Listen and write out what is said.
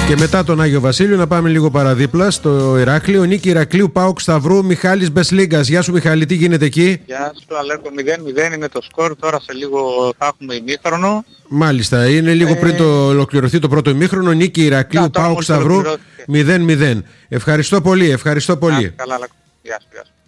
Και μετά τον Άγιο Βασίλειο να πάμε λίγο παραδίπλα στο Ηράκλειο. Νίκη Ηρακλείου ΠΑΟΚ Σταυρού, Μιχάλης Μπεσλίγκας. Γεια σου Μιχάλη, τι γίνεται εκεί? Γεια σου Αλέκο, 0-0 είναι το σκορ, τώρα σε λίγο θα έχουμε ημίχρονο. Μάλιστα, είναι λίγο πριν το ολοκληρωθεί το πρώτο ημίχρονο. Νίκη Ηρακλείου ΠΑΟΚ Σταυρού 0-0. Ευχαριστώ πολύ, ευχαριστώ πολύ. Καλά, Αλέκο. Γεια σου.